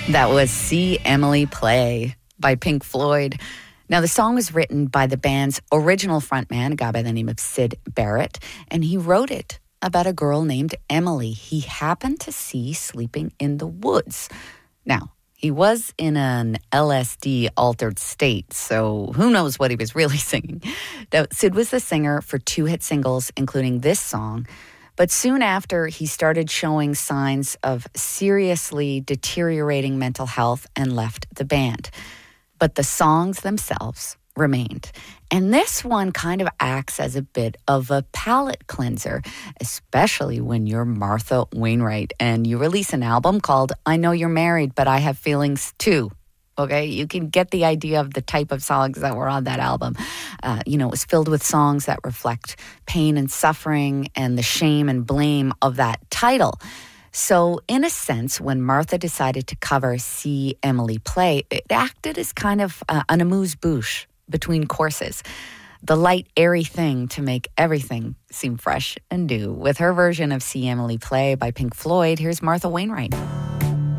That was See Emily Play by Pink Floyd. Now, the song was written by the band's original frontman, a guy by the name of Syd Barrett, and he wrote it about a girl named Emily he happened to see sleeping in the woods. Now, he was in an LSD-altered state, so who knows what he was really singing. Now, Syd was the singer for 2 hit singles, including this song. But soon after, he started showing signs of seriously deteriorating mental health and left the band. But the songs themselves remained. And this one kind of acts as a bit of a palate cleanser, especially when you're Martha Wainwright and you release an album called I Know You're Married, But I Have Feelings Too. Okay, you can get the idea of the type of songs that were on that album. It was filled with songs that reflect pain and suffering and the shame and blame of that title. So, in a sense, when Martha decided to cover See Emily Play, it acted as kind of an amuse-bouche between courses. The light, airy thing to make everything seem fresh and new. With her version of See Emily Play by Pink Floyd, here's Martha Wainwright.